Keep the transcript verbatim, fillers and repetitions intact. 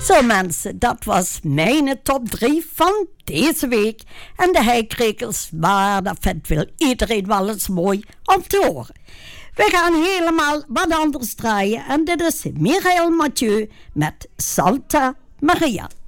Zo mensen, dat was mijn top drie van deze week. En de heikrekels, maar dat vindt wel iedereen wel eens mooi om te horen. We gaan helemaal wat anders draaien. En dit is Mireille Mathieu met Santa Maria.